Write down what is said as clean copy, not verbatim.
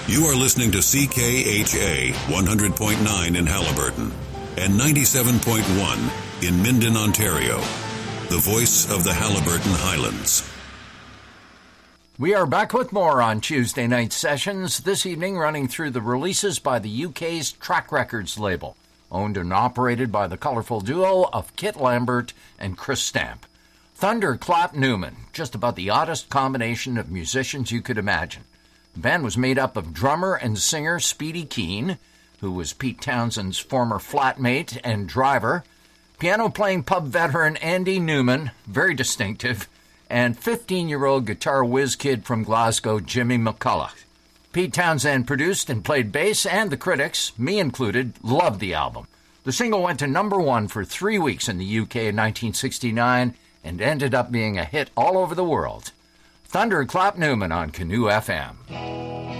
You are listening to CKHA 100.9 in Halliburton and 97.1 in Minden, Ontario. The voice of the Halliburton Highlands. We are back with more on Tuesday Night Sessions, this evening running through the releases by the UK's Track Records label, owned and operated by the colourful duo of Kit Lambert and Chris Stamp. Thunderclap Newman, just about the oddest combination of musicians you could imagine. The band was made up of drummer and singer Speedy Keene, who was Pete Townshend's former flatmate and driver, piano-playing pub veteran Andy Newman, very distinctive, and 15-year-old guitar whiz kid from Glasgow, Jimmy McCulloch. Pete Townshend produced and played bass, and the critics, me included, loved the album. The single went to number 1 for 3 weeks in the UK in 1969 and ended up being a hit all over the world. Thunderclap Newman on Canoe FM.